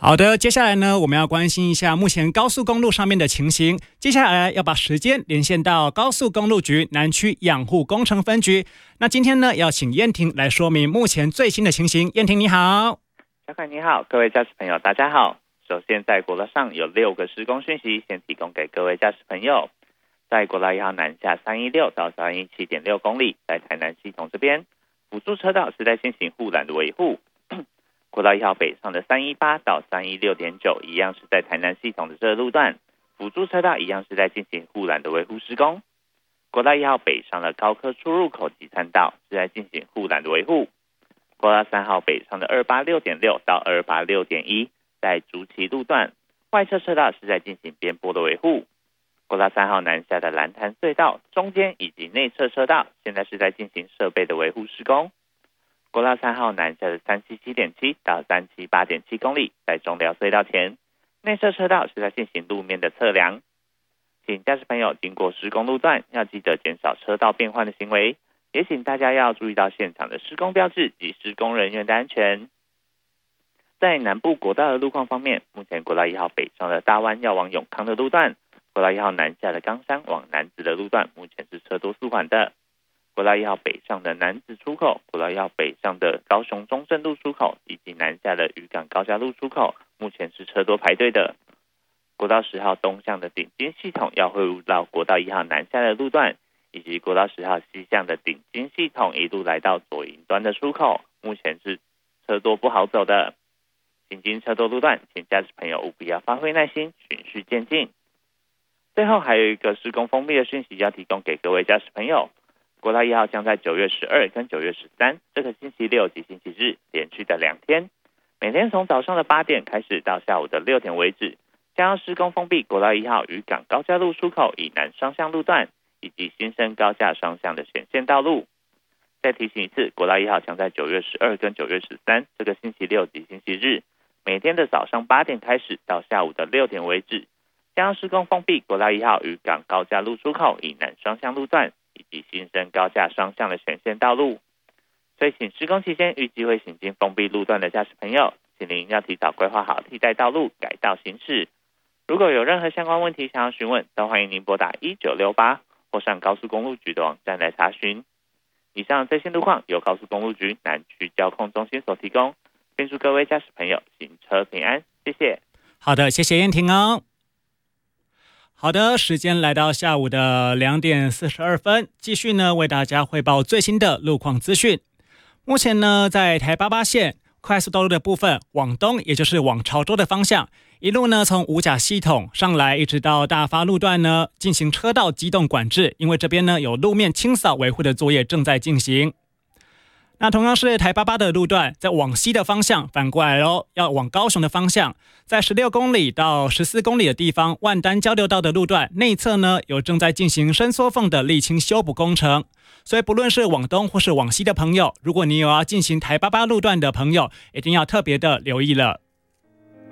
好的，接下来呢，我们要关心一下目前高速公路上面的情形。接下来要把时间连线到高速公路局南区养护工程分局。那今天呢，要请燕婷来说明目前最新的情形。燕婷你好。 小凯你好，各位驾驶朋友大家好。首先在国道上有6个施工讯息，先提供给各位驾驶朋友。在国道1号南下316到317.6公里，在台南系统这边，辅助车道是在进行护栏的维护。国道1号北上的318到316.9一样是在台南系统的这个路段，辅助车道一样是在进行护栏的维护施工。国道1号北上的高科出入口及参道是在进行护栏的维护。国道3号北上的286.6到286.1在竹崎路段，外侧车道是在进行边坡的维护。国道3号南下的蓝潭隧道中间以及内侧车道现在是在进行设备的维护施工。国道3号南下的377.7到378.7公里，在中寮隧道前，内侧车道是在进行路面的测量。请驾驶朋友经过施工路段要记得减少车道变换的行为，也请大家要注意到现场的施工标志及施工人员的安全。在南部国道的路况方面，目前国道1号北上的大湾要往永康的路段，国道1号南下的冈山往南子的路段，目前是车多速缓的。国道1号北上的南子出口，国道1号北上的高雄中正路出口，以及南下的渔港高架路出口，目前是车多排队的。国道10号东向的顶尖系统要汇入到国道1号南下的路段，以及国道10号西向的顶尖系统一路来到左营端的出口，目前是车多不好走的。行经车多路段，请驾驶朋友务必要发挥耐心，循序渐进。最后还有一个施工封闭的讯息要提供给各位驾驶朋友。国道1号将在9月12跟9月13这个星期六及星期日连续的2天，每天从早上的8点开始到下午的6点为止，将要施工封闭国道1号渔港高架路出口以南双向路段以及新生高架双向的全线道路。再提醒一次，国道1号将在9月12跟9月13这个星期六及星期日，每天的早上8点开始到下午的6点为止，将要施工封闭国道1号渔港高架路出口以南双向路段以及新生高架双向的全线道路。所以请施工期间预计会行经封闭路段的驾驶朋友，请您要提早规划好替代道路改道行驶。如果有任何相关问题想要询问，都欢迎您拨打1968或上高速公路局的网站来查询。以上最新路况由高速公路局南区交通中心所提供，并祝各位驾驶朋友行车平安，谢谢。 好的，谢谢燕婷哦。好的，时间来到下午的2点42分，继续呢为大家汇报最新的路况资讯。目前呢，在台88线快速道路的部分，往东也就是往潮州的方向，一路呢从五甲系统上来，一直到大发路段呢进行车道机动管制，因为这边呢有路面清扫维护的作业正在进行。那同样是台88的路段，在往西的方向反过来咯，要往高雄的方向，在16公里到14公里的地方，万丹交流道的路段内侧呢有正在进行伸缩缝的沥青修补工程，所以不论是往东或是往西的朋友，如果你有要进行台88路段的朋友，一定要特别的留意了。